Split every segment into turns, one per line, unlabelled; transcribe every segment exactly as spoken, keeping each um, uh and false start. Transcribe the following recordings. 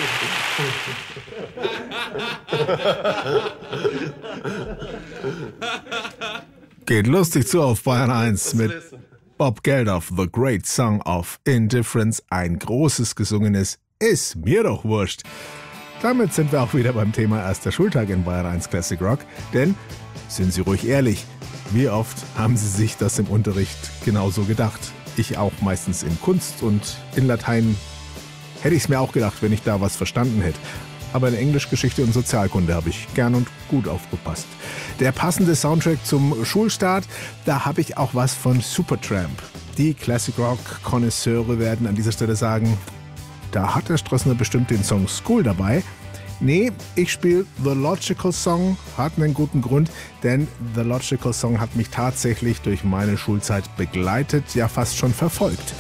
Geht lustig zu auf Bayern eins mit Bob Geldof, The Great Song of Indifference. Ein großes gesungenes Ist mir doch wurscht. Damit sind wir auch wieder beim Thema erster Schultag in Bayern eins Classic Rock. Denn, sind Sie ruhig ehrlich, wie oft haben Sie sich das im Unterricht genauso gedacht? Ich auch, meistens in Kunst und in Latein hätte ich es mir auch gedacht, wenn ich da was verstanden hätte. Aber in Englisch, Geschichte und Sozialkunde habe ich gern und gut aufgepasst. Der passende Soundtrack zum Schulstart, da habe ich auch was von Supertramp. Die Classic Rock Konnoisseure werden an dieser Stelle sagen, da hat der Strössner bestimmt den Song School dabei. Nee, ich spiele The Logical Song, hat einen guten Grund, denn The Logical Song hat mich tatsächlich durch meine Schulzeit begleitet, ja fast schon verfolgt.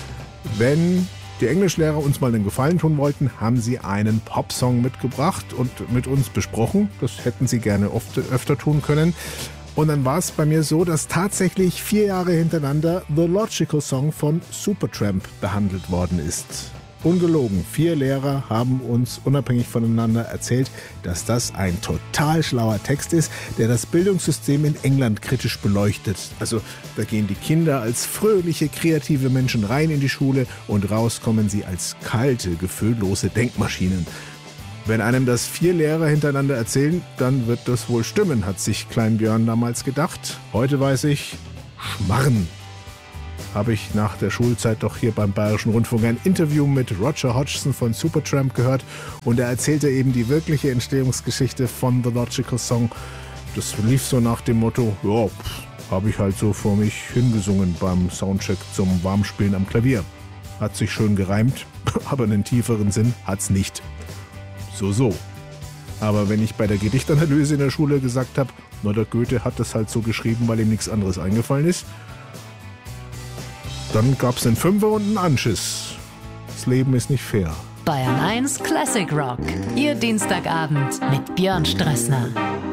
Wenn die Englischlehrer uns mal einen Gefallen tun wollten, haben sie einen Popsong mitgebracht und mit uns besprochen. Das hätten sie gerne oft, öfter tun können. Und dann war es bei mir so, dass tatsächlich vier Jahre hintereinander The Logical Song von Supertramp behandelt worden ist. Ungelogen, vier Lehrer haben uns unabhängig voneinander erzählt, dass das ein total schlauer Text ist, der das Bildungssystem in England kritisch beleuchtet. Also da gehen die Kinder als fröhliche, kreative Menschen rein in die Schule und raus kommen sie als kalte, gefühllose Denkmaschinen. Wenn einem das vier Lehrer hintereinander erzählen, dann wird das wohl stimmen, hat sich Klein Björn damals gedacht. Heute weiß ich, Schmarren. Habe ich nach der Schulzeit doch hier beim Bayerischen Rundfunk ein Interview mit Roger Hodgson von Supertramp gehört und er erzählte eben die wirkliche Entstehungsgeschichte von The Logical Song. Das lief so nach dem Motto, ja, habe ich halt so vor mich hingesungen beim Soundcheck zum Warmspielen am Klavier. Hat sich schön gereimt, aber einen tieferen Sinn hat's nicht. So, so. Aber wenn ich bei der Gedichtanalyse in der Schule gesagt habe, na, der Goethe hat das halt so geschrieben, weil ihm nichts anderes eingefallen ist, dann gab's einen Fünfer und einen Anschiss. Das Leben ist nicht fair.
Bayern eins Classic Rock. Ihr Dienstagabend mit Björn Strössner.